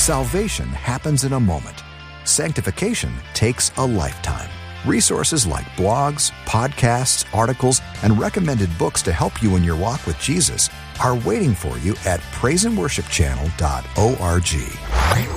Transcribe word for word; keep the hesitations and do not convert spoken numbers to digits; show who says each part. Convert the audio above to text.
Speaker 1: Salvation happens in a moment. Sanctification takes a lifetime. Resources like blogs, podcasts, articles, and recommended books to help you in your walk with Jesus are waiting for you at praise and worship channel dot org.